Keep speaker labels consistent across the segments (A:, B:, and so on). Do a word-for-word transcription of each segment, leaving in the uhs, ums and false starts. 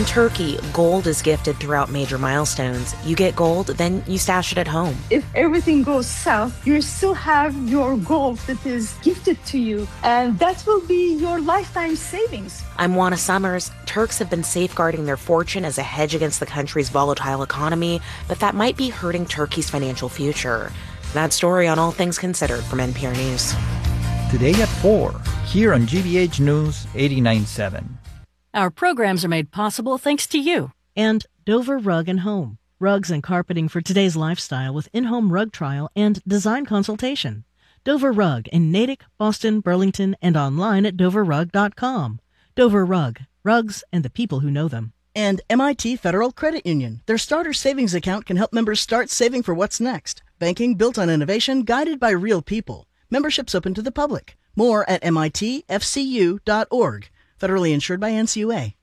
A: In Turkey, gold is gifted throughout major milestones. You get gold, then you stash it at home.
B: If everything goes south, you still have your gold that is gifted to you, and that will be your lifetime savings.
A: I'm Juana Summers. Turks have been safeguarding their fortune as a hedge against the country's volatile economy, but that might be hurting Turkey's financial future. That story on All Things Considered from N P R News.
C: Today at four, here on G B H News eighty-nine point seven.
D: Our programs are made possible thanks to you.
E: And Dover Rug and Home. Rugs and carpeting for today's lifestyle with in-home rug trial and design consultation. Dover Rug in Natick, Boston, Burlington, and online at dover rug dot com. Dover Rug. Rugs and the people who know them.
F: And M I T Federal Credit Union. Their starter savings account can help members start saving for what's next. Banking built on innovation, guided by real people. Membership's open to the public. More at M I T F C U dot org. Federally insured by N C U A.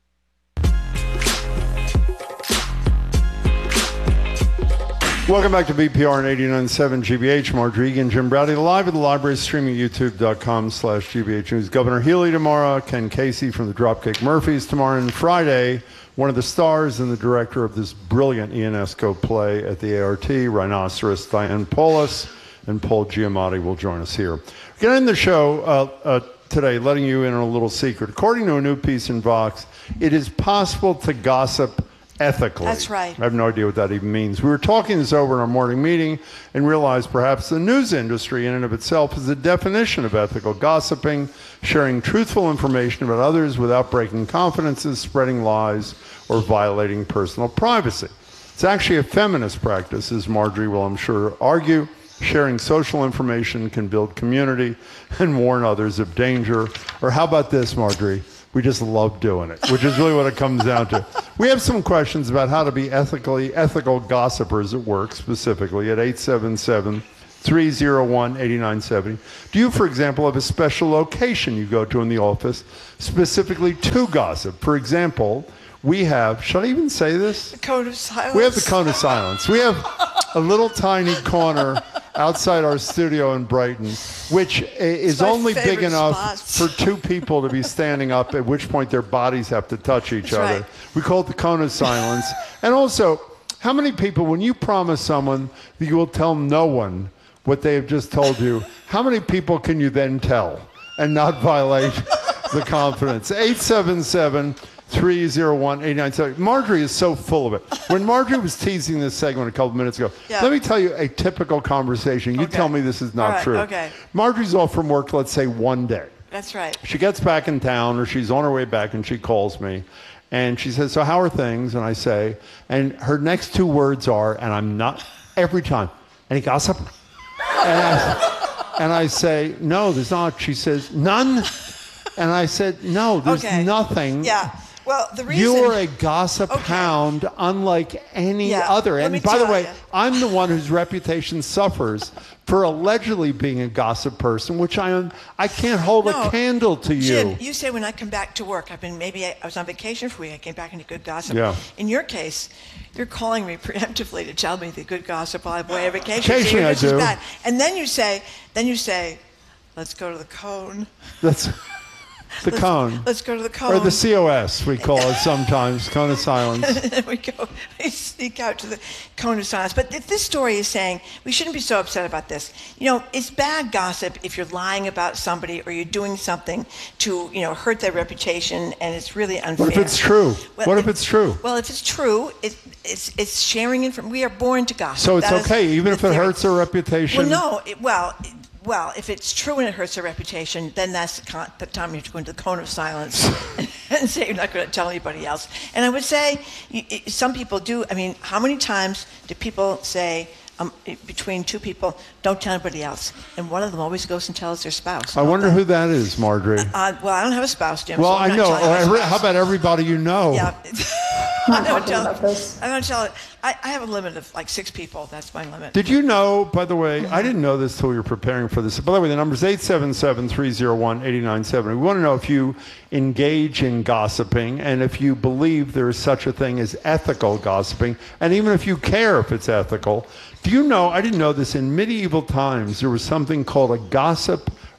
G: Welcome back to B P R and eighty-nine point seven G B H. Mark Regan, Jim Browdy, live at the library, streaming at youtube dot com slash G B H News. Governor Healy tomorrow, Ken Casey from the Dropkick Murphys tomorrow, and Friday, one of the stars and the director of this brilliant Ionesco play at the A R T, Rhinoceros, Diane Paulus, and Paul Giamatti will join us here. We're going to end the show uh, uh, today, letting you in on a little secret. According to a new piece in Vox, it is possible to gossip ethically.
H: That's right.
G: I have no idea what that even means. We were talking this over in our morning meeting and realized perhaps the news industry in and of itself is a definition of ethical gossiping, sharing truthful information about others without breaking confidences, spreading lies, or violating personal privacy. It's actually a feminist practice, as Marjorie will, I'm sure, argue. Sharing social information can build community and warn others of danger. Or how about this, Marjorie? We just love doing it, which is really what it comes down to. We have some questions about how to be ethically ethical gossipers at work, specifically at eight seven seven, three oh one, eight nine seven oh. Do you, for example, have a special location you go to in the office specifically to gossip? For example, we have, should I even say this?
H: The cone of silence.
G: We have the cone of silence. We have a little tiny corner outside our studio in Brighton, which is only big enough spots. for two people to be standing up, at which point their bodies have to touch each
H: That's
G: other.
H: Right.
G: We call it the cone of silence. And also, how many people, when you promise someone that you will tell no one what they have just told you, how many people can you then tell and not violate the confidence? eight seven seven, three oh one, eight nine seven. Marjorie is so full of it. When Marjorie was teasing this segment a couple minutes ago,
H: yeah.
G: let me tell you a typical conversation. You
H: okay.
G: tell me this is not
H: right,
G: true.
H: Okay.
G: Marjorie's off from work, let's say, one day.
H: That's right.
G: She gets back in town, or she's on her way back, and she calls me. And she says, so how are things? And I say, and her next two words are, and I'm not, every time, any gossip? And I, and I say, no, there's not. She says, none? And I said, no, there's
H: okay.
G: nothing.
H: Yeah. Well, the reason...
G: You are a gossip
H: okay.
G: hound unlike any
H: yeah.
G: other.
H: Let
G: And by the way,
H: you.
G: I'm the one whose reputation suffers for allegedly being a gossip person, which I am, I can't hold
H: no,
G: a candle to you.
H: Jim, you say when I come back to work, I've been maybe I, I was on vacation for a week, I came back into good gossip.
G: Yeah.
H: In your case, you're calling me preemptively to tell me the good gossip while I'm away on vacation.
G: Occasionally I do.
H: Bad. And then you say, then you say, let's go to the cone.
G: That's... The
H: let's,
G: cone.
H: Let's go to the cone.
G: Or the C O S, we call it sometimes, cone of silence.
H: And then we go, we sneak out to the cone of silence. But if this story is saying, we shouldn't be so upset about this. You know, it's bad gossip if you're lying about somebody or you're doing something to, you know, hurt their reputation, and it's really unfair.
G: What if it's true?
H: Well,
G: what if
H: it,
G: it's true?
H: Well, if it's true, it, it's it's sharing information. We are born to gossip.
G: So it's
H: that
G: okay,
H: is,
G: even if it hurts their reputation?
H: Well, no, it, well... It, Well, if it's true and it hurts their reputation, then that's the, con- the time you have to go into the cone of silence and, and say you're not going to tell anybody else. And I would say you, it, some people do. I mean, how many times do people say um, between two people, don't tell anybody else? And one of them always goes and tells their spouse.
G: I wonder who that is, Marjorie.
H: Uh, well, I don't have a spouse, Jim.
G: Well,
H: so I'm
G: I
H: not
G: know.
H: telling my
G: Every,
H: spouse.
G: how about everybody you know?
H: Yeah. I don't tell it. I don't tell it. I, I have a limit of like six people. That's my limit.
G: Did you know, by the way, I didn't know this till we were preparing for this. By the way, the number is eight seven seven, three oh one, eight nine seven oh. We want to know if you engage in gossiping and if you believe there is such a thing as ethical gossiping, and even if you care if it's ethical. Do you know, I didn't know this, in medieval times there was something called a gossip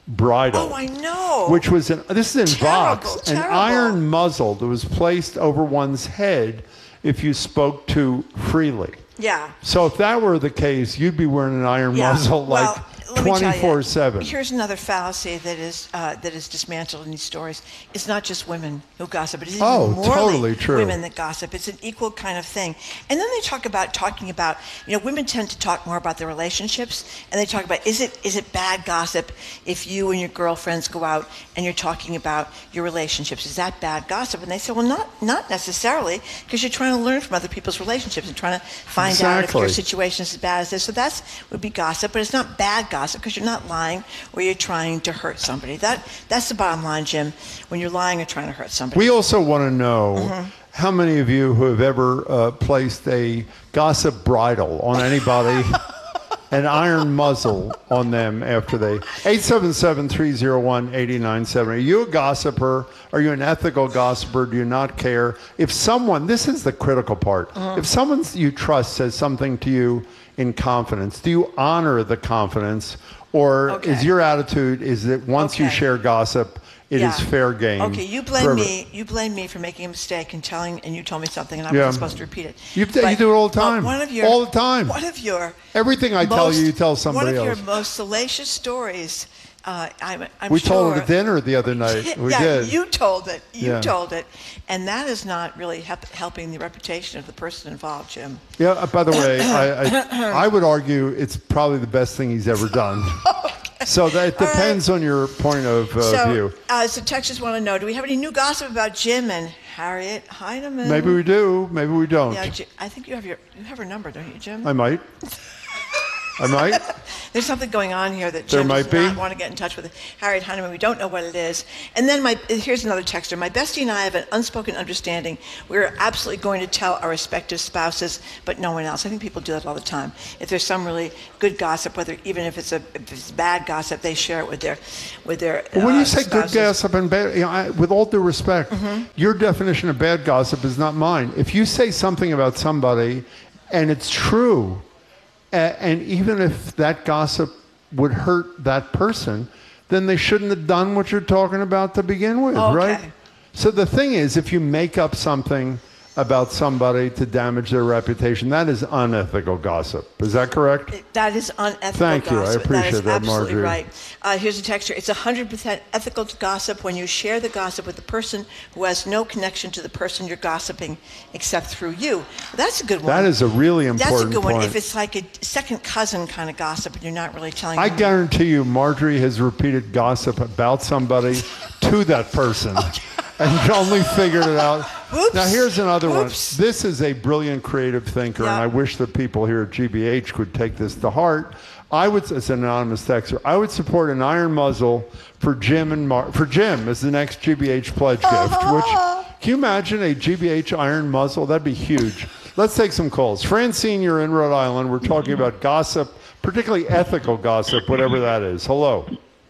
G: bridle.
H: Oh, I know.
G: Which was an, this is in
H: Terrible,
G: Vox, an
H: terrible.
G: iron muzzle that was placed over one's head if you spoke too freely.
H: Yeah.
G: So if that were the case, you'd be wearing an iron
H: Yeah.
G: muzzle
H: Well,
G: like
H: let me tell you,
G: twenty-four seven.
H: Here's another fallacy that is uh, that is dismantled in these stories. It's not just women who gossip. It is even
G: Oh,
H: more
G: totally true.
H: women that gossip. It's an equal kind of thing. And then they talk about talking about, you know, women tend to talk more about their relationships, and they talk about is it is it bad gossip if you and your girlfriends go out and you're talking about your relationships? Is that bad gossip? And they say, well, not not necessarily, because you're trying to learn from other people's relationships and trying to find out if
G: Exactly.
H: your situation is as bad as this. So that's would be gossip, but it's not bad gossip because you're not lying or you're trying to hurt somebody. That that's the bottom line, Jim. When you're lying or trying to hurt somebody.
G: We also want to know
H: Mm-hmm.
G: how many of you who have ever uh, placed a gossip bridle on anybody, an iron muzzle on them after they... eight seven seven, three oh one, eight nine seven. Are you a gossiper? Are you an ethical gossiper? Do you not care? If someone... This is the critical part.
H: Mm-hmm.
G: If someone you trust says something to you in confidence, do you honor the confidence? Or
H: Okay.
G: is your attitude is that once you
H: Okay.
G: share gossip, it is
H: Yeah.
G: fair game?
H: Okay, you
G: for
H: blame
G: every-
H: me. You blame me for making a mistake and telling, and you told me something, and I
G: Yeah.
H: wasn't supposed to repeat it.
G: You- you
H: But,
G: do it all the
H: uh,
G: time.
H: one of your,
G: All the time.
H: One of your
G: Everything I tell you, you tell somebody
H: One of
G: else.
H: your most salacious stories. Uh, I'm, I'm
G: We
H: sure,
G: told it at dinner the other night. We
H: yeah,
G: did.
H: you told it. You
G: Yeah.
H: told it, and that is not really help, helping the reputation of the person involved, Jim.
G: Yeah. uh, By the way, I, I, I would argue it's probably the best thing he's ever done. So that
H: All right.
G: depends on your point of uh,
H: so,
G: view.
H: uh, so Texas want to know: do we have any new gossip about Jim and Harriet Heinemann?
G: Maybe we do. Maybe we don't.
H: Yeah, Ji- I think you have your you have her number, don't you, Jim?
G: I might. I might.
H: There's something going on here that
G: There
H: Jim
G: might
H: does
G: be.
H: not want to get in touch with Harriet Heinemann. We don't know what it is. And then my here's another texter. My bestie and I have an unspoken understanding. We're absolutely going to tell our respective spouses, but no one else. I think people do that all the time. If there's some really good gossip, whether even if it's a if it's bad gossip, they share it with their with their.
G: But when
H: uh,
G: you say
H: spouses.
G: good gossip and bad, you know, I, with all due respect,
H: Mm-hmm.
G: your definition of bad gossip is not mine. If you say something about somebody and it's true, a- and even if that gossip would hurt that person, then they shouldn't have done what you're talking about to begin with,
H: Okay.
G: right? So the thing is, if you make up something about somebody to damage their reputation, that is unethical gossip. Is that correct?
H: That is unethical
G: Thank you. I
H: gossip.
G: appreciate
H: that is
G: that,
H: absolutely
G: Marjorie.
H: right. Uh, here's a texture. It's one hundred percent ethical to gossip when you share the gossip with the person who has no connection to the person you're gossiping except through you. That's a good one.
G: That is a really
H: That's
G: important
H: a good one.
G: point.
H: If it's like a second cousin kind of gossip and you're not really telling
G: I
H: them.
G: guarantee you Marjorie has repeated gossip about somebody to that person and only figured it out.
H: Oops.
G: Now here's another
H: Oops.
G: one. This is a brilliant creative thinker,
H: Yeah.
G: and I wish that people here at G B H could take this to heart. I would, it's an anonymous texter, I would support an iron muzzle for Jim and Mar- for Jim as the next G B H pledge gift. Which, can you imagine a G B H iron muzzle? That'd be huge. Let's take some calls. Francine, you're in Rhode Island. We're talking about gossip, particularly ethical gossip, whatever that is. Hello.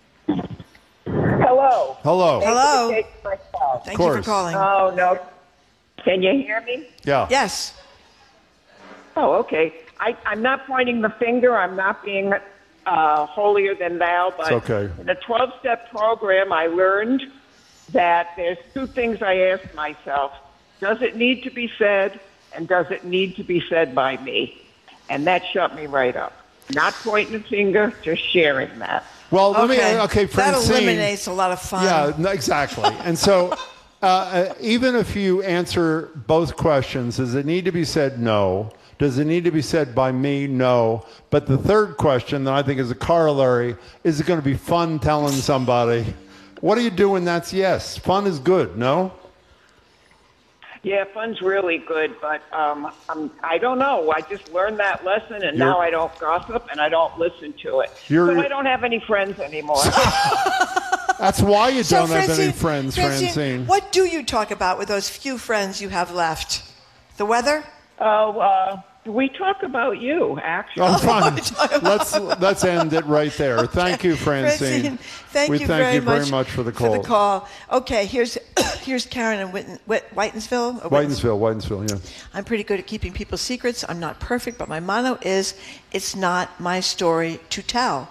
I: Hello.
G: Hello.
H: Hello.
I: Thank you for taking my call.
H: Thank you for
G: course.
H: calling.
I: Oh, no. Can you hear me?
G: Yeah.
H: yes.
I: Oh, okay. I, I'm not pointing the finger. I'm not being uh, holier than thou. But
G: It's okay.
I: in a twelve-step program, I learned that there's two things I ask myself. Does it need to be said, and does it need to be said by me? And that shut me right up. Not pointing the finger, just sharing that.
G: Well, let
H: Okay.
G: me, okay,
H: that
G: Francine.
H: eliminates a lot of fun.
G: Yeah, no, exactly. And so, uh, uh, even if you answer both questions, does it need to be said? No. Does it need to be said by me? No. But the third question that I think is a corollary, is it going to be fun telling somebody? What do you do when that's yes? Fun is good, no?
I: Yeah, fun's really good, but um, I'm, I don't know. I just learned that lesson, and
G: You're-
I: now I don't gossip and I don't listen to it.
G: You're-
I: so I don't have any friends anymore.
G: That's why you
H: So,
G: don't have any
H: Francine,
G: friends,
H: Francine,
G: Francine.
H: what do you talk about with those few friends you have left? The weather?
I: Oh, uh, we talk about you, actually.
G: Oh, fine. let's let's end it right there. Thank you, Francine.
H: thank
G: we
H: you
G: thank
H: very
G: you very
H: much,
G: much for the call.
H: For the call. Okay, here's here's Karen in Whiten, Whit, Whitensville. or Whitens-
G: Whitensville, Whitensville, yeah.
H: I'm pretty good at keeping people's secrets. I'm not perfect, but my motto is, it's not my story to tell.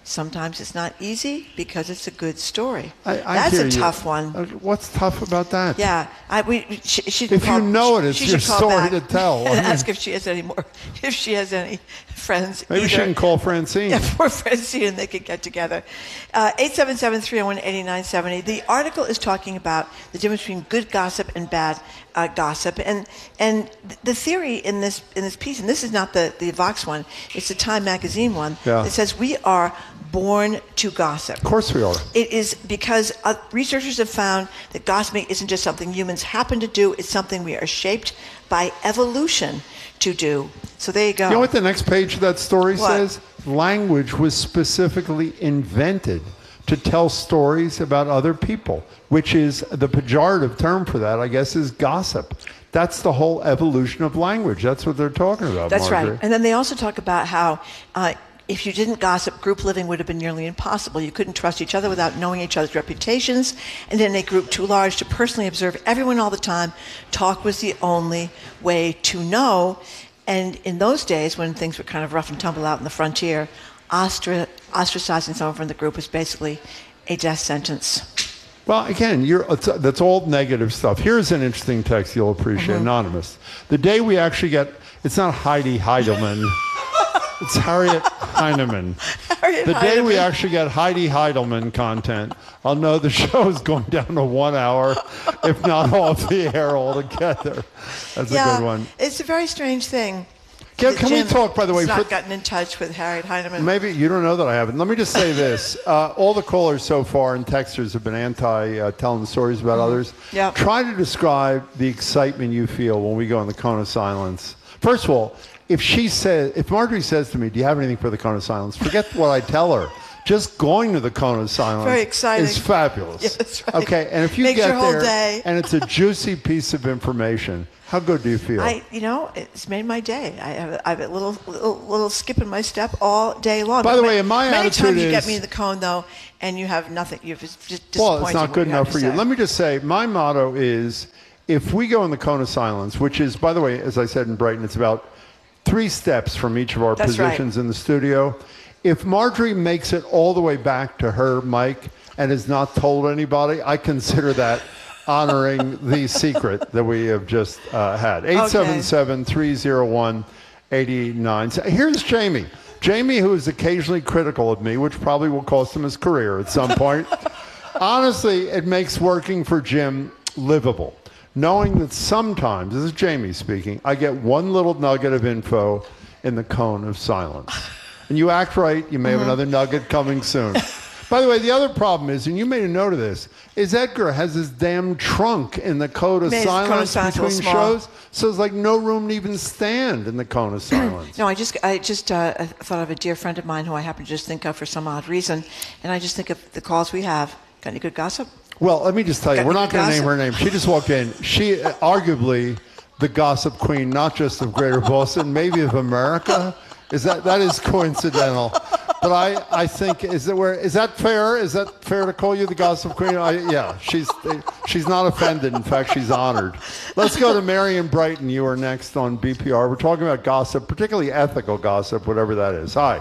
H: sometimes it's not easy because it's a good story.
G: I, I
H: That's
G: hear
H: a
G: you.
H: tough one.
G: Uh, What's tough about that?
H: Yeah, I, we, she, she
G: If
H: call,
G: you know it, it's
H: she
G: your
H: should call
G: story
H: back
G: to tell.
H: And
G: I mean-
H: ask if she has any more, if she has any friends.
G: Maybe
H: either.
G: she can call Francine.
H: Yeah, poor Francine, and they could get together. Uh, eight seven seven, three oh one, eight nine seven oh. The article is talking about the difference between good gossip and bad uh, gossip, and and the theory in this in this piece, and this is not the, the Vox one, it's the Time magazine one,
G: Yeah.
H: that says we are born to gossip.
G: Of course we are.
H: It is because uh, researchers have found that gossiping isn't just something humans happen to do, it's something we are shaped by evolution to do. So there you go.
G: You know what the next page of that story
H: What?
G: says? Language was specifically invented to tell stories about other people, which is the pejorative term for that, I guess, is gossip. That's the whole evolution of language. That's what they're talking about,
H: That's
G: Marjorie.
H: right. And then they also talk about how uh, if you didn't gossip, group living would have been nearly impossible. You couldn't trust each other without knowing each other's reputations. And in a group too large to personally observe everyone all the time, talk was the only way to know. And in those days, when things were kind of rough and tumble out in the frontier, ostra- ostracizing someone from the group was basically a death sentence.
G: Well, again, you're, it's, that's all negative stuff. Here's an interesting text you'll appreciate,
H: Mm-hmm.
G: anonymous. The day we actually get, it's not Heidi Heidelman, it's Harriet Heinemann.
H: Harriet
G: The day we
H: Heidemann.
G: actually get Heidi Heidelman content, I'll know the show is going down to one hour, if not off the air altogether. That's
H: yeah,
G: a good one.
H: It's a very strange thing.
G: Can,
H: that
G: can we
H: Jim
G: talk, by the way?
H: has not
G: for-
H: gotten in touch with Harriet Heinemann.
G: Maybe you don't know that I haven't. Let me just say this. Uh, all the callers so far and texters have been anti uh, telling stories about others.
H: Yep.
G: Try to describe the excitement you feel when we go in the cone of silence. First of all, if she says, if Marjorie says to me, do you have anything for the cone of silence? Forget what I tell her. Just going to the cone of silence
H: Very exciting.
G: is fabulous.
H: Yeah, that's right.
G: Okay, and if you
H: Makes
G: get
H: your whole
G: there
H: day.
G: and it's a juicy piece of information, how good do you feel?
H: I, you know, it's made my day. I have, I have a little, little, little skip in my step all day long.
G: By the
H: Ma-
G: way, my
H: many
G: attitude
H: times you
G: is-
H: get me to the cone though, and you have nothing. You're just disappointed.
G: Well, it's not
H: what
G: good
H: you have
G: enough
H: to
G: for you.
H: say.
G: Let me just say, my motto is, if we go in the cone of silence, which is, by the way, as I said in Brighton, it's about three steps from each of our
H: That's right.
G: positions in the studio. If Marjorie makes it all the way back to her mic and has not told anybody, I consider that honoring the secret that we have just uh, had. eight seven seven, three oh one, eight nine seven. Here's Jamie. Jamie, who is occasionally critical of me, which probably will cost him his career at some point. Honestly, it makes working for Jim livable. Knowing that sometimes, this is Jamie speaking, I get one little nugget of info in the cone of silence. And you act right, you may have another nugget coming soon. By the way, the other problem is, and you made a note of this, is Edgar has this damn trunk in the cone of
H: Made his cone of
G: silence
H: silence a
G: between
H: little small.
G: shows, so there's like no room to even stand in the cone of silence.
H: No, I just, I just uh, I thought of a dear friend of mine who I happen to just think of for some odd reason, and I just think of the calls we have. Got any good gossip?
G: Well, let me just tell you,
H: Got
G: we're
H: any
G: not going to name
H: gossip?
G: her name. She just walked in. She, uh, arguably, the gossip queen, not just of Greater Boston, maybe of America. Is that that is coincidental? But I, I think is that where is that fair? Is that fair to call you the gossip queen? I, yeah, she's she's not offended. In fact, she's honored. Let's go to Mary in Brighton. You are next on B P R. We're talking about gossip, particularly ethical gossip, whatever that is. Hi.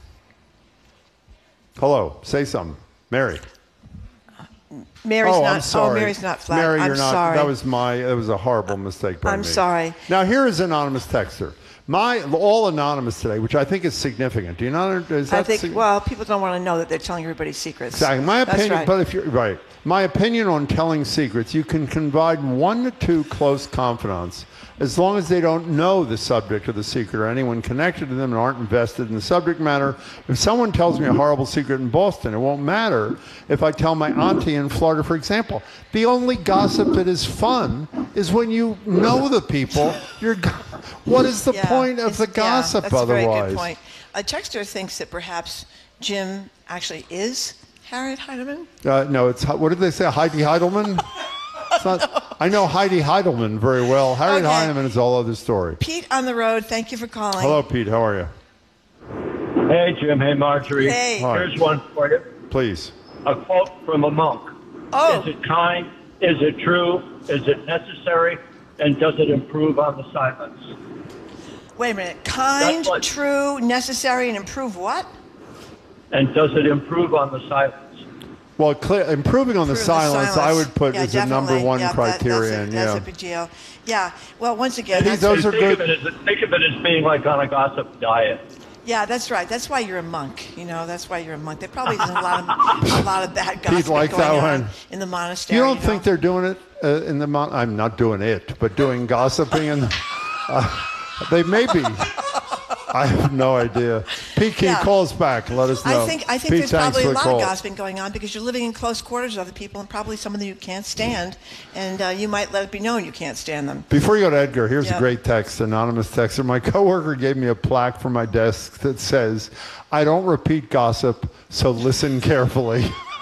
G: Hello. Say something, Mary.
H: Mary's
G: oh,
H: not.
G: I'm sorry.
H: Oh, Mary's not flat.
G: Mary,
H: I'm
G: you're not.
H: sorry.
G: That was my. That was a horrible mistake by
H: I'm
G: me.
H: sorry.
G: Now here is anonymous texter. My all anonymous today, which I think is significant. Do you not? Is that
H: I think.
G: sig-
H: Well, people don't want to know that they're telling everybody secrets.
G: Exactly. My
H: That's
G: opinion,
H: right.
G: but if you're right, my opinion on telling secrets, you can confide in one to two close confidants, as long as they don't know the subject of the secret or anyone connected to them and aren't invested in the subject matter. If someone tells me a horrible secret in Boston, it won't matter if I tell my auntie in Florida, for example. The only gossip that is fun is when you know the people. You're, go- what is the
H: Yeah,
G: point of
H: it's-
G: the gossip
H: yeah, that's
G: otherwise?
H: a very good point. A texter thinks that perhaps Jim actually is Harriet Heidemann.
G: Uh, no, it's what did they say? Heidi Heidelman. It's not, I know Heidi Heidelman very well. Harriet
H: Okay.
G: Heinemann is a whole other story.
H: Pete on the road. Thank you for calling.
G: Hello, Pete. How are you?
J: Hey, Jim. Hey, Marjorie.
H: Hey.
G: Hi.
J: Here's one for you.
G: Please.
J: A quote from a monk.
H: Oh.
J: Is it kind? Is it true? Is it necessary? And does it improve on the silence?
H: Wait a minute. Kind,
J: That's what-
H: true, necessary, and improve what?
J: And does it improve on the silence?
G: Well, clear, improving on the
H: Improve
G: silence,
H: the
G: I would put
H: yeah,
G: as a number
H: definitely.
G: one
H: yeah, that-
G: criterion.
H: that's, a, that's
G: yeah.
H: a big deal. Yeah. Well, once again,
G: These-
H: that's,
G: those are
J: think
G: good.
J: Of it as, think of it as being like on a gossip diet.
H: yeah, that's right. That's why you're a monk. You know, that's why you're a monk. There probably isn't a lot of a lot of bad gossip
G: like
H: going
G: that
H: on
G: one.
H: in the monastery.
G: You don't
H: know?
G: think they're doing it uh, in the mon- I'm not doing it, but doing gossiping and uh, they may be. I have no idea. Pete, can
H: Yeah.
G: you call us back? Let us know.
H: I think I think
G: Pete,
H: there's
G: thanks
H: probably
G: for
H: a
G: the
H: lot
G: call.
H: of gossiping going on because you're living in close quarters with other people, and probably some of them you can't stand, and uh, you might let it be known you can't stand them.
G: Before you go to Edgar, here's
H: Yep.
G: a great text, anonymous texter. My coworker gave me a plaque from my desk that says, "I don't repeat gossip, so listen carefully."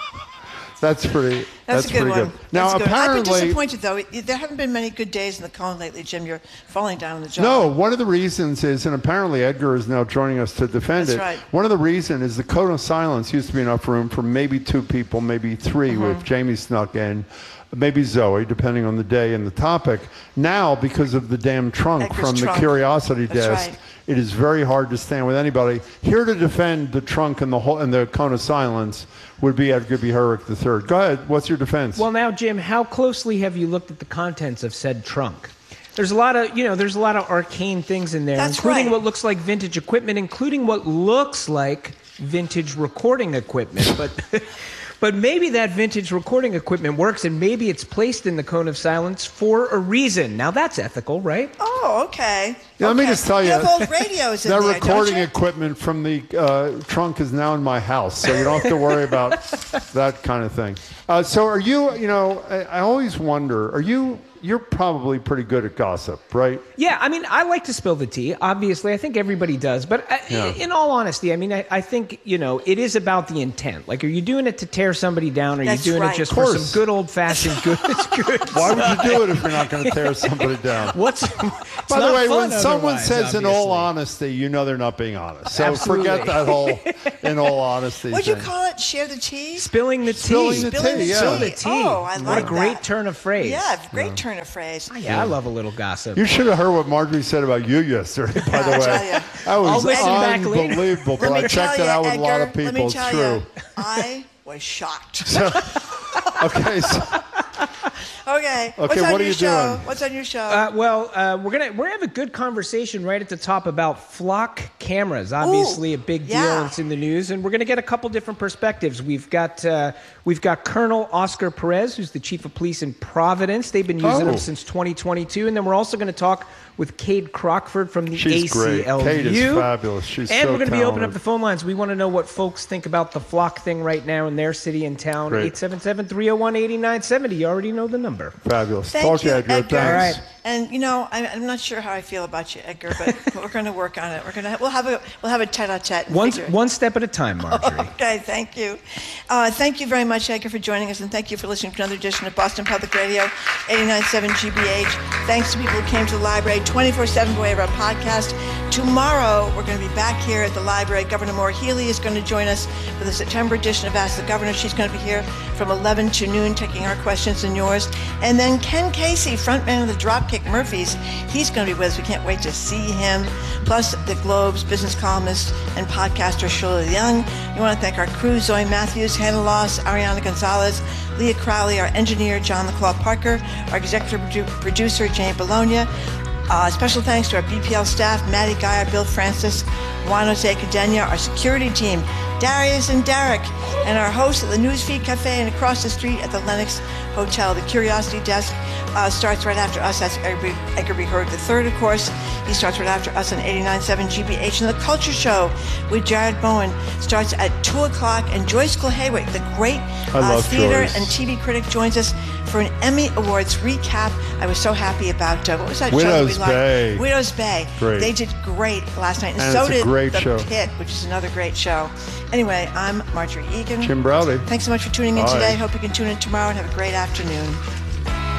G: That's pretty.
H: That's,
G: That's
H: a good
G: pretty
H: one.
G: good. Now,
H: That's a good one. I've been
G: apparently,
H: disappointed though. It- There haven't been many good days in the cone lately, Jim. You're falling down on the job.
G: no, one of the reasons is, and apparently Edgar is now joining us to defend
H: That's
G: it.
H: right.
G: One of the reasons is the code of silence used to be enough room for maybe two people, maybe three,
H: Mm-hmm.
G: if Jamie snuck in, maybe Zoe, depending on the day and the topic. Now, because of the damn trunk
H: Edgar's
G: from
H: trunk.
G: the curiosity
H: That's
G: desk,
H: right.
G: it is very hard to stand with anybody. Here to defend the trunk and the whole and the cone of silence would be Edgar B. Herrick the third. Go ahead. What's your defense?
K: Well, now, Jim, how closely have you looked at the contents of said trunk? There's a lot of, you know, there's a lot of arcane things in there,
H: That's
K: including
H: right.
K: what looks like vintage equipment, including what looks like vintage recording equipment. But, but maybe that vintage recording equipment works, and maybe it's placed in the cone of silence for a reason. Now, that's ethical, right?
H: Oh, okay.
G: Yeah, let me
H: Okay.
G: just tell you,
H: You have old radios in
G: that
H: there,
G: recording
H: don't you?
G: equipment from the uh, trunk is now in my house, so you don't have to worry about that kind of thing. Uh, so are you, you know, I, I always wonder, are you, you're probably pretty good at gossip, right?
K: Yeah, I mean, I like to spill the tea. Obviously, I think everybody does. But I,
G: Yeah.
K: in all honesty, I mean, I, I think, you know, it is about the intent. Like, are you doing it to tear somebody down, or are you
H: That's
K: doing
H: right.
K: it just
G: Of
K: for
G: course.
K: some good old-fashioned good, good
G: Why would you do it if you're not going to tear somebody down?
K: What's
G: By the way, when someone says in all honesty, you know they're not being honest. So
K: Absolutely.
G: forget that whole in all honesty
H: What'd you
G: thing.
H: call it? Share the tea?
K: Spilling the tea.
G: Spilling the
H: Spilling
G: tea,
H: the
G: yeah.
K: Spill the tea.
H: Oh, I
K: What
H: like
K: a great
H: that.
K: turn of phrase.
H: Yeah, great turn of phrase.
K: Yeah, I love a little gossip.
G: You should have heard what Marjorie said about you yesterday, by the
H: I'll
G: way.
H: tell ya.
G: That
K: I'll
G: was
K: listen back later.
G: unbelievable, but
H: Let
G: I
H: me tell
G: checked
H: you,
G: it out with
H: Edgar,
G: a lot of
H: let
G: people.
H: me
G: It's
H: tell
G: true.
H: you, I was shocked.
G: Okay, so,
H: Okay. What's
G: Okay,
H: on
G: what are
H: your
G: you
H: show?
G: doing?
H: What's on your show?
K: Uh, well, uh, we're gonna we're gonna have a good conversation right at the top about flock cameras. Obviously, a big deal.
H: yeah.
K: It's in the news, and we're gonna get a couple different perspectives. We've got uh, we've got Colonel Oscar Perez, who's the chief of police in Providence. They've been using
G: Oh.
K: them since twenty twenty-two, and then we're also going to talk with Cade Crockford from the
G: She's great.
K: A C L U.
G: Kate is fabulous. She's
K: and
G: so
K: we're going to be opening
G: talented.
K: up the phone lines. We want to know what folks think about the flock thing right now in their city and town.
G: Great.
K: eight seven seven, three oh one, eight nine seven oh. You already know the number.
G: fabulous.
H: Thank
G: Talk to
H: you,
G: you, Edgar.
H: Edgar.
G: Thanks.
K: All right.
H: And you know, I'm, I'm not sure how I feel about you, Edgar, but we're going to work on it. We're going to we'll have a we'll have a tete-a-tete. and
K: One,
H: figure it-
K: one step at a time, Marjorie.
H: Okay, thank you. Uh, thank you very much, Edgar, for joining us, and thank you for listening to another edition of Boston Public Radio, eighty-nine point seven G B H. Thanks to people who came to the library twenty-four seven by way of our podcast. Tomorrow, we're going to be back here at the library. Governor Maura Healey is going to join us for the September edition of Ask the Governor. She's going to be here from eleven to noon, taking our questions and yours. And then Ken Casey, frontman of the Dropkick Murphys, he's going to be with us. We can't wait to see him. Plus, the Globe's business columnist and podcaster Shirley Young. We want to thank our crew, Zoe Matthews, Hannah Loss, Ariana Gonzalez, Leah Crowley, our engineer, John LaClaw Parker, our executive produ- producer, Jane Bologna. Uh, special thanks to our B P L staff, Maddie Geyer, Bill Francis, Juan Jose Cadena, our security team, Darius and Derek, and our host at the Newsfeed Cafe and across the street at the Lenox Hotel. The Curiosity Desk uh, starts right after us. That's Edgar B. Herrick the third, of course. He starts right after us on eighty-nine point seven G B H. And the Culture Show with Jared Bowen starts at two o'clock. And Joyce Kulhaywick, the great
G: I
H: uh,
G: love
H: theater
G: Joyce.
H: and T V critic, joins us for an Emmy Awards recap. I was so happy about, uh, what was that show that we
G: Widow's
H: liked?
G: Bay.
H: Widow's Bay.
G: Great.
H: They did great last night. And,
G: And
H: so
G: it's a
H: did
G: great
H: The
G: show.
H: Pit, which is another great show. Anyway, I'm Marjorie Egan.
G: Jim Browdy.
H: Thanks so much for tuning in
G: Bye.
H: today. Hope you can tune in tomorrow and have a great afternoon.